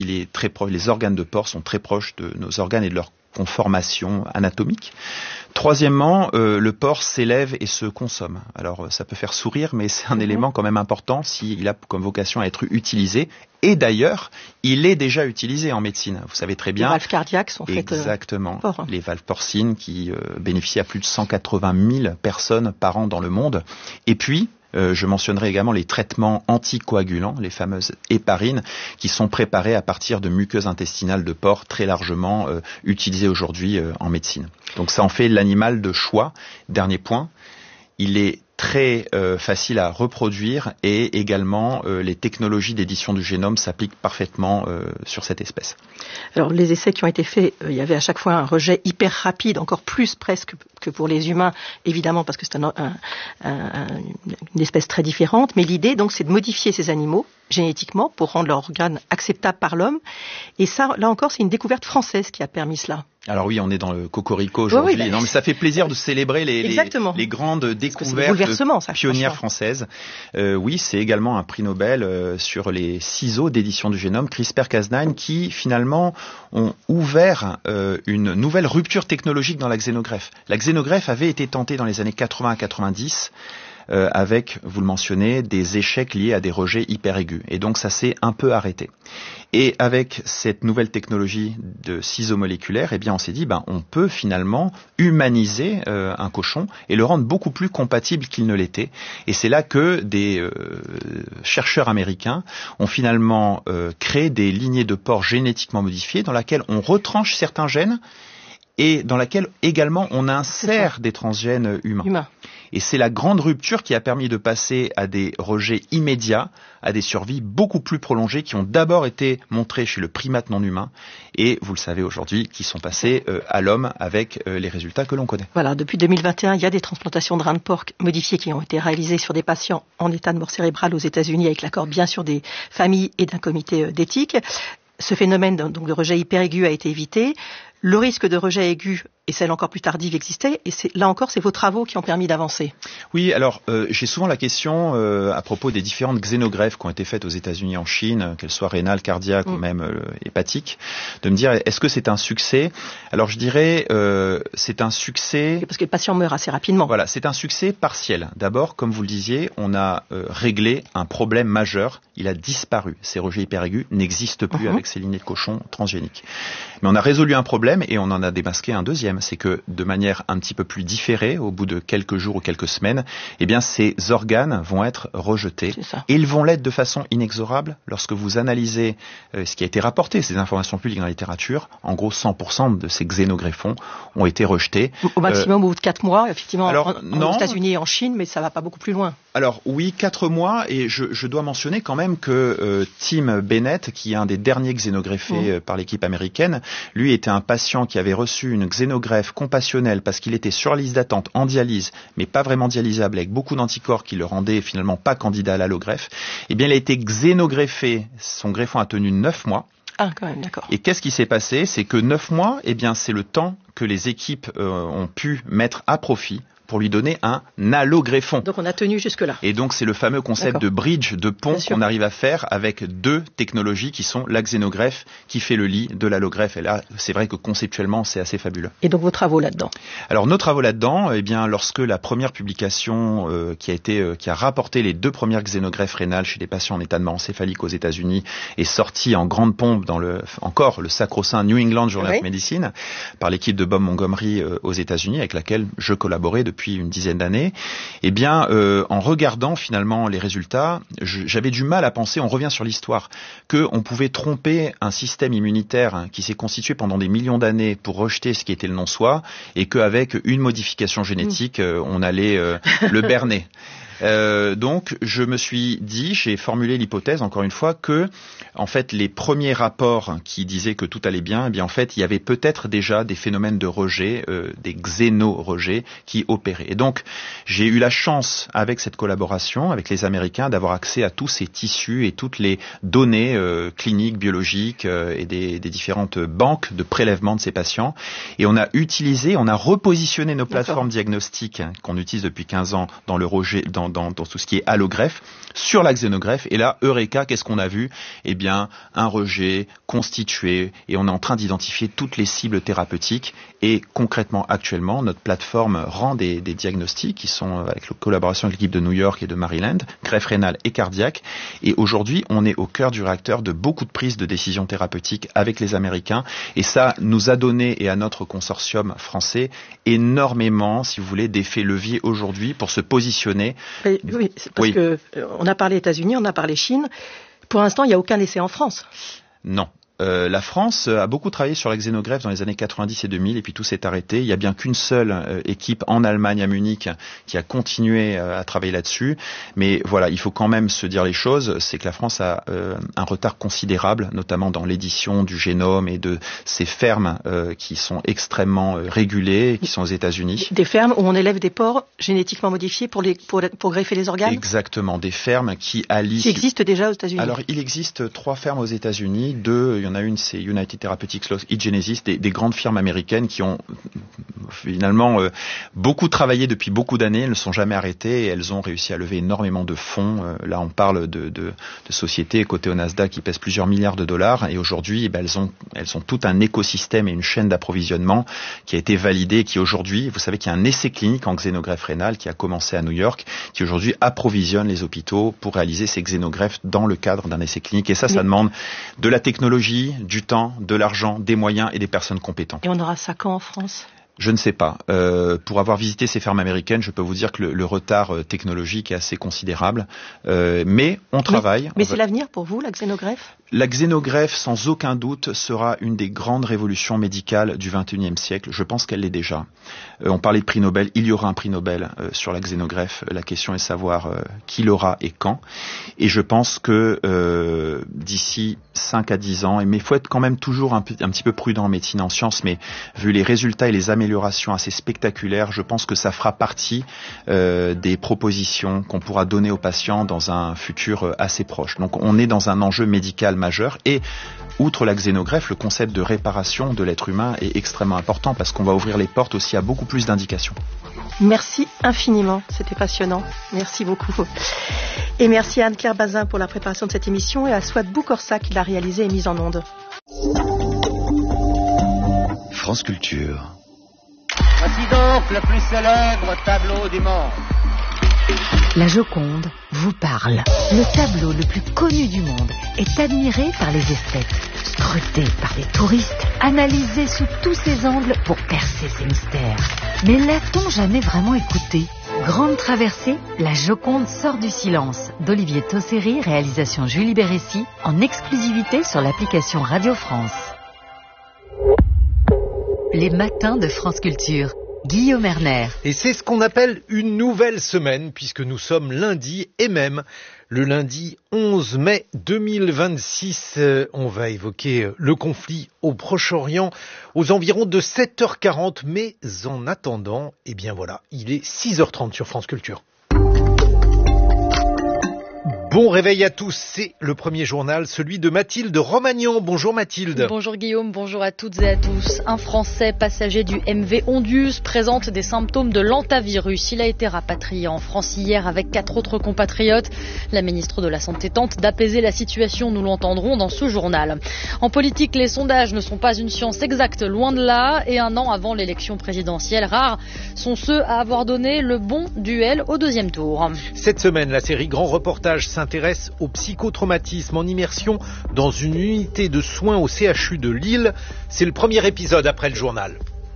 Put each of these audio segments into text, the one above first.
il est très proche. Les organes de porc sont très proches de nos organes et de leur conformation anatomique. Troisièmement, le porc s'élève et se consomme. Alors ça peut faire sourire, mais c'est un élément quand même important s'il a comme vocation à être utilisé. Et d'ailleurs, il est déjà utilisé en médecine. Vous savez très bien. Les valves cardiaques sont faites exactement. porc. Les valves porcines qui bénéficient à plus de 180 000 personnes par an dans le monde. Et puis, je mentionnerai également les traitements anticoagulants, les fameuses héparines, qui sont préparées à partir de muqueuses intestinales de porc très largement utilisées aujourd'hui en médecine. Donc ça en fait l'animal de choix. Dernier point, il est très facile à reproduire et également les technologies d'édition du génome s'appliquent parfaitement sur cette espèce. Alors les essais qui ont été faits, il y avait à chaque fois un rejet hyper rapide, encore plus presque que pour les humains, évidemment parce que c'est une espèce très différente, mais l'idée donc c'est de modifier ces animaux génétiquement pour rendre leurs organes acceptables par l'homme. Et ça, là encore, c'est une découverte française qui a permis cela. Alors oui, on est dans le cocorico aujourd'hui. Oui, non, mais ça fait plaisir de célébrer les grandes découvertes pionnières françaises. Oui, c'est également un prix Nobel sur les ciseaux d'édition du génome CRISPR-Cas9 qui finalement ont ouvert une nouvelle rupture technologique dans la xénogreffe. La xénogreffe avait été tentée dans les années 80 à 90. Avec, vous le mentionnez, des échecs liés à des rejets hyper aigus. Et donc ça s'est un peu arrêté. Et avec cette nouvelle technologie de ciseaux moléculaires, eh bien on s'est dit, on peut finalement humaniser un cochon et le rendre beaucoup plus compatible qu'il ne l'était. Et c'est là que des chercheurs américains ont finalement créé des lignées de porc génétiquement modifiées dans lesquelles on retranche certains gènes et dans laquelle également on insère des transgènes humains. Et c'est la grande rupture qui a permis de passer à des rejets immédiats, à des survies beaucoup plus prolongées qui ont d'abord été montrées chez le primate non humain et, vous le savez aujourd'hui, qui sont passées à l'homme avec les résultats que l'on connaît. Voilà, depuis 2021, il y a des transplantations de reins de porc modifiés qui ont été réalisées sur des patients en état de mort cérébrale aux États-Unis avec l'accord bien sûr des familles et d'un comité d'éthique. Ce phénomène donc de rejet hyper aigu a été évité. Le risque de rejet aigu et celle encore plus tardive existait, et là encore, c'est vos travaux qui ont permis d'avancer. Oui, alors j'ai souvent la question à propos des différentes xénogreffes qui ont été faites aux États-Unis, en Chine, qu'elles soient rénales, cardiaques ou même hépatiques, de me dire est-ce que c'est un succès? Alors je dirais c'est un succès... Parce que le patient meurt assez rapidement. Voilà, c'est un succès partiel. D'abord, comme vous le disiez, on a réglé un problème majeur, il a disparu. Ces rejets hyperaigus n'existent plus avec ces lignées de cochons transgéniques. Mais on a résolu un problème et on en a démasqué un deuxième. C'est que de manière un petit peu plus différée, au bout de quelques jours ou quelques semaines, eh bien ces organes vont être rejetés. Et ils vont l'être de façon inexorable lorsque vous analysez ce qui a été rapporté, ces informations publiques dans la littérature. En gros, 100% de ces xénogreffons ont été rejetés. Au maximum au bout de 4 mois, effectivement, aux États-Unis et en Chine, mais ça ne va pas beaucoup plus loin. Alors oui, 4 mois, et je dois mentionner quand même que Tim Bennett, qui est un des derniers xénogreffés par l'équipe américaine, lui était un patient qui avait reçu une xénogreffe compassionnelle parce qu'il était sur la liste d'attente en dialyse, mais pas vraiment dialysable, avec beaucoup d'anticorps qui le rendaient finalement pas candidat à l'allogreffe. Eh bien, il a été xénogreffé, son greffon a tenu 9 mois. Ah, quand même, d'accord. Et qu'est-ce qui s'est passé? C'est que 9 mois, eh bien, c'est le temps que les équipes ont pu mettre à profit pour lui donner un allogreffon. Donc on a tenu jusque-là. Et donc c'est le fameux concept de bridge, de pont qu'on arrive à faire avec deux technologies qui sont la xénogreffe qui fait le lit de l'allogreffe. Et là, c'est vrai que conceptuellement, c'est assez fabuleux. Et donc vos travaux là-dedans? Alors nos travaux là-dedans, eh bien lorsque la première publication qui a rapporté les 2 premières xénogreffes rénales chez des patients en état de mort encéphalique aux États-Unis est sortie en grande pompe dans le sacro-saint New England Journal of Medicine par l'équipe de Bob Montgomery aux États-Unis avec laquelle je collaborais depuis une dizaine d'années, eh bien, en regardant finalement les résultats, j'avais du mal à penser, on revient sur l'histoire, qu'on pouvait tromper un système immunitaire qui s'est constitué pendant des millions d'années pour rejeter ce qui était le non-soi, et qu'avec une modification génétique, on allait le berner. Donc, je me suis dit, j'ai formulé l'hypothèse, encore une fois, que, en fait, les premiers rapports qui disaient que tout allait bien, eh bien, en fait, il y avait peut-être déjà des phénomènes de rejet, des xéno-rejets qui opéraient. Et donc, j'ai eu la chance, avec cette collaboration, avec les Américains, d'avoir accès à tous ces tissus et toutes les données cliniques, biologiques et des différentes banques de prélèvement de ces patients. Et on a repositionné nos plateformes diagnostiques qu'on utilise depuis 15 ans dans le rejet, dans dans tout ce qui est allogreffe, sur la xénogreffe. Et là, Eureka, qu'est-ce qu'on a vu? Eh bien, un rejet constitué, et on est en train d'identifier toutes les cibles thérapeutiques. Et concrètement, actuellement, notre plateforme rend des diagnostics qui sont avec la collaboration avec l'équipe de New York et de Maryland, greffe rénale et cardiaque. Et aujourd'hui, on est au cœur du réacteur de beaucoup de prises de décisions thérapeutiques avec les Américains. Et ça nous a donné, et à notre consortium français, énormément, si vous voulez, d'effets leviers aujourd'hui pour se positionner. Oui, parce que on a parlé États-Unis, on a parlé Chine. Pour l'instant, il n'y a aucun essai en France. Non. La France a beaucoup travaillé sur la xénogreffe dans les années 90 et 2000 et puis tout s'est arrêté. Il n'y a bien qu'une seule équipe en Allemagne, à Munich, qui a continué à travailler là-dessus. Mais voilà, il faut quand même se dire les choses. C'est que la France a un retard considérable, notamment dans l'édition du génome et de ces fermes qui sont extrêmement régulées, qui sont aux États-Unis. Des fermes où on élève des porcs génétiquement modifiés pour greffer les organes? Exactement, des fermes qui allient... Qui existent déjà aux États-Unis? Alors, il existe 3 fermes aux États-Unis, il y en a une, c'est United Therapeutics eGenesis, des grandes firmes américaines qui ont finalement beaucoup travaillé depuis beaucoup d'années, elles ne sont jamais arrêtées et elles ont réussi à lever énormément de fonds. Là, on parle de sociétés cotées au Nasdaq qui pèsent plusieurs milliards de dollars et aujourd'hui, elles ont tout un écosystème et une chaîne d'approvisionnement qui a été validée et qui aujourd'hui, vous savez qu'il y a un essai clinique en xénogreffe rénale qui a commencé à New York, qui aujourd'hui approvisionne les hôpitaux pour réaliser ces xénogreffes dans le cadre d'un essai clinique. Et ça demande de la technologie, du temps, de l'argent, des moyens et des personnes compétentes. Et on aura ça quand en France ? Je ne sais pas. Pour avoir visité ces fermes américaines, je peux vous dire que le retard technologique est assez considérable. Mais on travaille. Mais c'est l'avenir pour vous, la xénogreffe ? La xénogreffe, sans aucun doute, sera une des grandes révolutions médicales du XXIe siècle. Je pense qu'elle l'est déjà. On parlait de prix Nobel. Il y aura un prix Nobel sur la xénogreffe. La question est de savoir qui l'aura et quand. Et je pense que d'ici 5 à 10 ans, mais il faut être quand même toujours un petit peu prudent en médecine et en sciences, mais vu les résultats et les améliorations assez spectaculaires, je pense que ça fera partie des propositions qu'on pourra donner aux patients dans un futur assez proche. Donc on est dans un enjeu médical majeur et outre la xénogreffe, le concept de réparation de l'être humain est extrêmement important parce qu'on va ouvrir les portes aussi à beaucoup plus d'indications. Merci infiniment, c'était passionnant. Merci beaucoup. Et merci à Anne-Claire Bazin pour la préparation de cette émission et à Swat Boukorsa qui l'a réalisée et mise en onde. France Culture. Voici donc le plus célèbre tableau du monde. La Joconde vous parle. Le tableau le plus connu du monde est admiré par les esthètes, scruté par les touristes, analysé sous tous ses angles pour percer ses mystères. Mais l'a-t-on jamais vraiment écouté ? Grande traversée, La Joconde sort du silence d'Olivier Tosseri, réalisation Julie Bérécy, en exclusivité sur l'application Radio France. Les matins de France Culture. Guillaume Erner. Et c'est ce qu'on appelle une nouvelle semaine, puisque nous sommes lundi et même le lundi 11 mai 2026. On va évoquer le conflit au Proche-Orient aux environs de 7h40. Mais en attendant, eh bien voilà, il est 6h30 sur France Culture. Bon réveil à tous, c'est le premier journal, celui de Mathilde Romagnan. Bonjour Mathilde. Bonjour Guillaume, bonjour à toutes et à tous. Un Français passager du MV Ondius présente des symptômes de l'hantavirus. Il a été rapatrié en France hier avec 4 autres compatriotes. La ministre de la Santé tente d'apaiser la situation, nous l'entendrons dans ce journal. En politique, les sondages ne sont pas une science exacte, loin de là. Et un an avant l'élection présidentielle, rares sont ceux à avoir donné le bon duel au deuxième tour. Cette semaine, la série Grand Reportage s'intéresse au psychotraumatisme en immersion dans une unité de soins au CHU de Lille. C'est le premier épisode après le journal.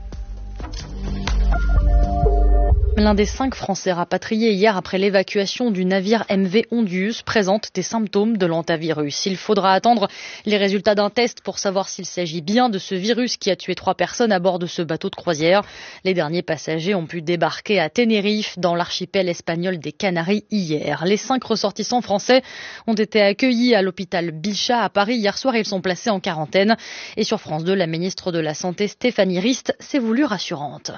L'un des 5 Français rapatriés hier après l'évacuation du navire MV Ondius présente des symptômes de l'hantavirus. Il faudra attendre les résultats d'un test pour savoir s'il s'agit bien de ce virus qui a tué 3 personnes à bord de ce bateau de croisière. Les derniers passagers ont pu débarquer à Tenerife, dans l'archipel espagnol des Canaries, hier. Les 5 ressortissants français ont été accueillis à l'hôpital Bichat à Paris hier soir. Ils sont placés en quarantaine. Et sur France 2, la ministre de la Santé, Stéphanie Rist, s'est voulue rassurante.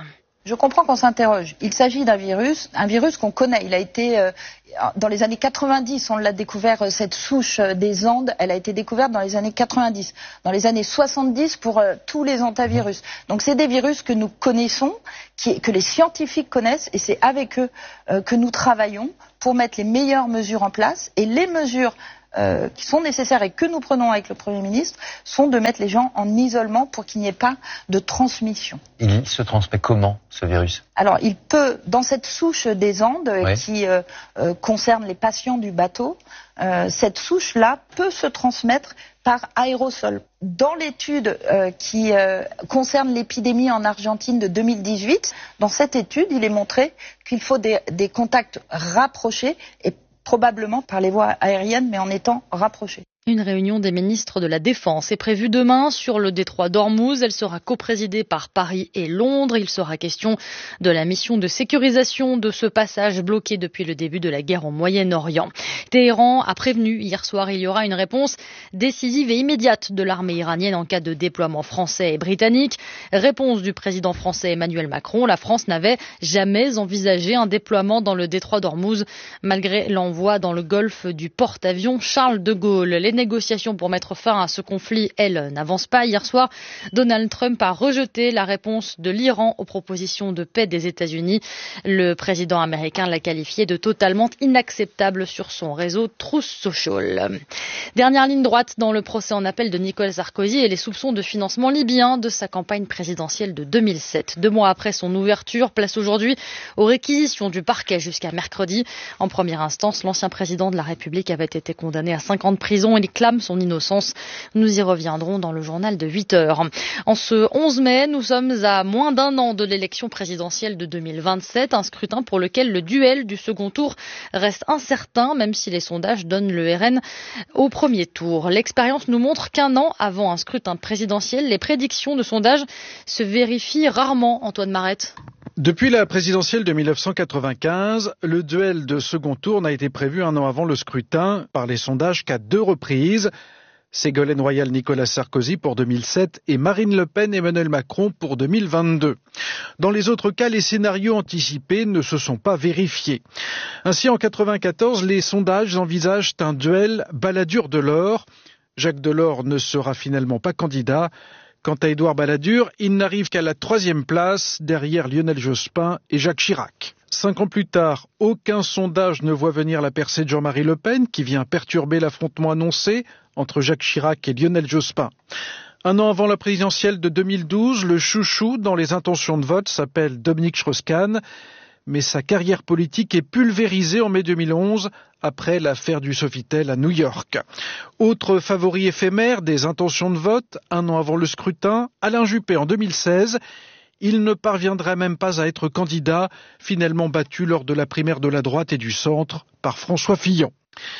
Je comprends qu'on s'interroge. Il s'agit d'un virus qu'on connaît. Il a été, dans les années 90, on l'a découvert, cette souche des Andes, elle a été découverte dans les années 90. Dans les années 70 pour tous les hantavirus. Donc c'est des virus que nous connaissons, que les scientifiques connaissent, et c'est avec eux que nous travaillons pour mettre les meilleures mesures en place. Et les mesures qui sont nécessaires et que nous prenons avec le Premier ministre sont de mettre les gens en isolement pour qu'il n'y ait pas de transmission. Il se transmet comment, ce virus ? Alors, il peut, dans cette souche des Andes qui concerne les patients du bateau, cette souche-là peut se transmettre par aérosol. Dans l'étude qui concerne l'épidémie en Argentine de 2018, dans cette étude, il est montré qu'il faut des contacts rapprochés et probablement par les voies aériennes, mais en étant rapprochés. Une réunion des ministres de la Défense est prévue demain sur le détroit d'Ormuz. Elle sera coprésidée par Paris et Londres. Il sera question de la mission de sécurisation de ce passage bloqué depuis le début de la guerre au Moyen-Orient. Téhéran a prévenu hier soir il y aura une réponse décisive et immédiate de l'armée iranienne en cas de déploiement français et britannique. Réponse du président français Emmanuel Macron. La France n'avait jamais envisagé un déploiement dans le détroit d'Ormuz malgré l'envoi dans le golfe du porte-avions Charles de Gaulle. Les négociations pour mettre fin à ce conflit, elles, n'avancent pas. Hier soir, Donald Trump a rejeté la réponse de l'Iran aux propositions de paix des États-Unis. Le président américain l'a qualifié de totalement inacceptable sur son réseau Truth Social. Dernière ligne droite dans le procès en appel de Nicolas Sarkozy et les soupçons de financement libyen de sa campagne présidentielle de 2007. 2 mois après son ouverture, place aujourd'hui aux réquisitions du parquet jusqu'à mercredi. En première instance, l'ancien président de la République avait été condamné à 5 ans de prison. Il clame son innocence. Nous y reviendrons dans le journal de 8 heures. En ce 11 mai, nous sommes à moins d'1 an de l'élection présidentielle de 2027, un scrutin pour lequel le duel du second tour reste incertain, même si les sondages donnent le RN au premier tour. L'expérience nous montre qu'1 an avant un scrutin présidentiel, les prédictions de sondages se vérifient rarement, Antoine Marette. Depuis la présidentielle de 1995, le duel de second tour n'a été prévu 1 an avant le scrutin par les sondages qu'à 2 reprises. Ségolène Royal-Nicolas Sarkozy pour 2007 et Marine Le Pen-Emmanuel Macron pour 2022. Dans les autres cas, les scénarios anticipés ne se sont pas vérifiés. Ainsi, en 1994, les sondages envisagent un duel Balladur-Delors. Jacques Delors ne sera finalement pas candidat. Quant à Édouard Balladur, il n'arrive qu'à la 3e place, derrière Lionel Jospin et Jacques Chirac. 5 ans plus tard, aucun sondage ne voit venir la percée de Jean-Marie Le Pen, qui vient perturber l'affrontement annoncé entre Jacques Chirac et Lionel Jospin. 1 an avant la présidentielle de 2012, le chouchou dans les intentions de vote s'appelle Dominique Strauss-Kahn, mais sa carrière politique est pulvérisée en mai 2011 après l'affaire du Sofitel à New York. Autre favori éphémère des intentions de vote, 1 an avant le scrutin, Alain Juppé en 2016. Il ne parviendrait même pas à être candidat, finalement battu lors de la primaire de la droite et du centre par François Fillon.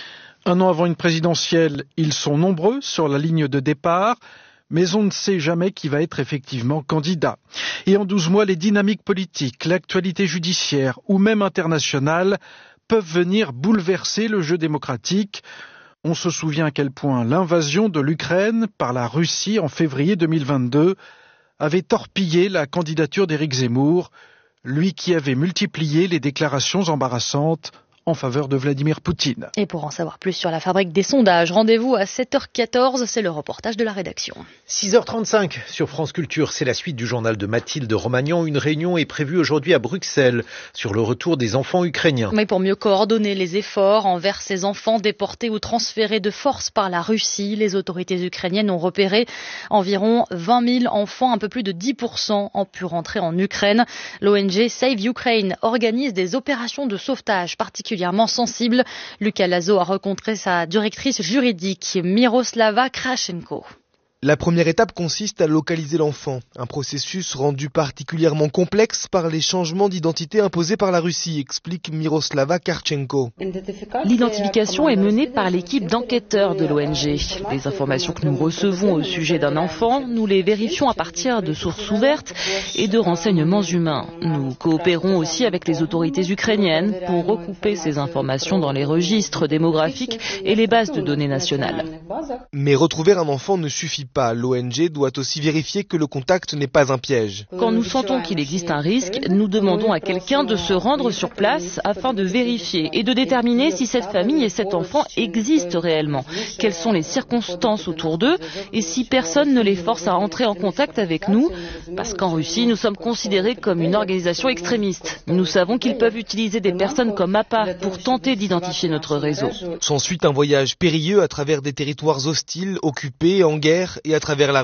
1 an avant une présidentielle, ils sont nombreux sur la ligne de départ, mais on ne sait jamais qui va être effectivement candidat. Et en 12 mois, les dynamiques politiques, l'actualité judiciaire ou même internationale peuvent venir bouleverser le jeu démocratique. On se souvient à quel point l'invasion de l'Ukraine par la Russie en février 2022 avait torpillé la candidature d'Éric Zemmour, lui qui avait multiplié les déclarations embarrassantes en faveur de Vladimir Poutine. Et pour en savoir plus sur la fabrique des sondages, rendez-vous à 7h14, c'est le reportage de la rédaction. 6h35 sur France Culture, c'est la suite du journal de Mathilde Romagnan. Une réunion est prévue aujourd'hui à Bruxelles sur le retour des enfants ukrainiens. Mais pour mieux coordonner les efforts envers ces enfants déportés ou transférés de force par la Russie, les autorités ukrainiennes ont repéré environ 20 000 enfants, un peu plus de 10% ont pu rentrer en Ukraine. L'ONG Save Ukraine organise des opérations de sauvetage particulièrement sensible. Lucas Lazo a rencontré sa directrice juridique, Miroslava Krashenko. La première étape consiste à localiser l'enfant, un processus rendu particulièrement complexe par les changements d'identité imposés par la Russie, explique Miroslava Karchenko. L'identification est menée par l'équipe d'enquêteurs de l'ONG. Les informations que nous recevons au sujet d'un enfant, nous les vérifions à partir de sources ouvertes et de renseignements humains. Nous coopérons aussi avec les autorités ukrainiennes pour recouper ces informations dans les registres démographiques et les bases de données nationales. Mais retrouver un enfant ne suffit pas. L'ONG doit aussi vérifier que le contact n'est pas un piège. Quand nous sentons qu'il existe un risque, nous demandons à quelqu'un de se rendre sur place afin de vérifier et de déterminer si cette famille et cet enfant existent réellement, quelles sont les circonstances autour d'eux et si personne ne les force à entrer en contact avec nous, parce qu'en Russie, nous sommes considérés comme une organisation extrémiste. Nous savons qu'ils peuvent utiliser des personnes comme appât pour tenter d'identifier notre réseau. S'ensuit un voyage périlleux à travers des territoires hostiles, occupés, en guerre et à travers la